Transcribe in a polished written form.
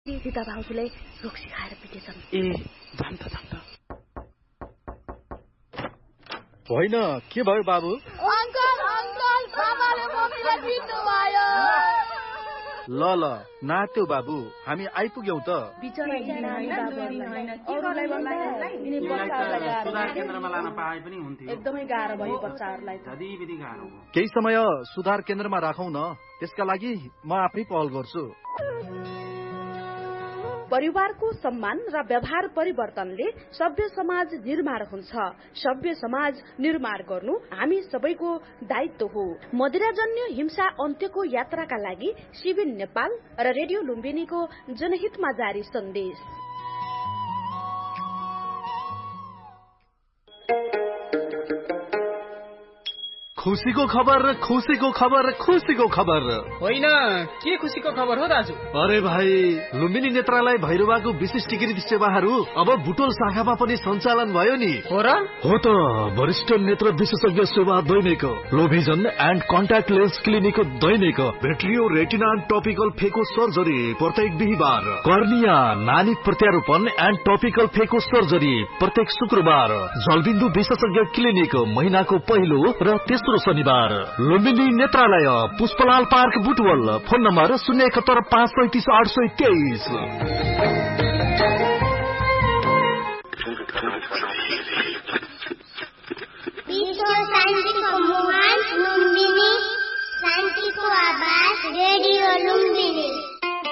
Sita भाउजूले Roxy खाएर पिटेछन्। ए जाम त होइन, के भयो बाबु? अंकल बाबाले मम्मीलाई पिट्नु भयो। ल नात्यो बाबु, हामी आइपुग्यौं त। एकदमै गाह्रो भयो बच्चाहरूलाई। केही समय सुधार केन्द्रमा राखौं न, त्यसका लागि म आफै पहल गर्छु। परिवारको सम्मान र व्यवहार परिवर्तनले सभ्य समाज निर्माण हुन्छ। सभ्य समाज निर्माण गर्नु हामी सबैको दायित्व हो। मदिराजन्य हिंसा अन्त्यको यात्राका लागि सिबिन नेपाल र रेडियो लुम्बिनीको जनहितमा जारी सन्देश। खुसीको खबर होइन, के खुसीको खबर हो दाजु? अरे भाइ, लुम्बिनी नेत्रालय भैरवाको विशिष्टीकृत सेवाहरू अब बुटोल शाखामा पनि सञ्चालन भयो नि। हो र? हो त, वरिष्ठ नेत्र विशेषज्ञ सेवा दैनिक, लोभिजन and contact lens clinic Dainik, भेट्रियो retina and topical फेको सर्जरी प्रत्येक बिहीबार, कर्निया नानी प्रत्यारोपण एन्ड टपिकल फेको सर्जरी प्रत्येक शुक्रबार, जलबिन्दु विशेषज्ञ क्लिनिक महिनाको पहिलो र तेस्रो शनिबार, लुम्बिनी नेत्रालय Pushpalal park Butwal, phone number 071 533 823।